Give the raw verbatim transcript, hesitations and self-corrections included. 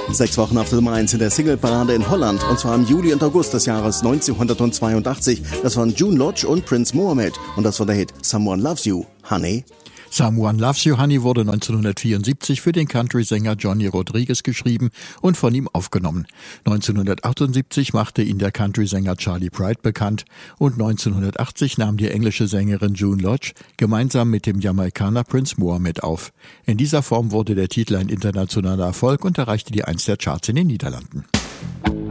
Sechs Wochen auf der Nummer eins in der Singleparade in Holland, und zwar im Juli und August des Jahres neunzehnhundertzweiundachtzig. Das waren June Lodge und Prince Mohammed, und das war der Hit Someone Loves You, Honey. Someone Loves You, Honey wurde neunzehnhundertvierundsiebzig für den Country-Sänger Johnny Rodriguez geschrieben und von ihm aufgenommen. neunzehnhundertachtundsiebzig machte ihn der Country-Sänger Charlie Pride bekannt, und neunzehnhundertachtzig nahm die englische Sängerin June Lodge gemeinsam mit dem Jamaikaner Prince Mohammed auf. In dieser Form wurde der Titel ein internationaler Erfolg und erreichte die Eins der Charts in den Niederlanden.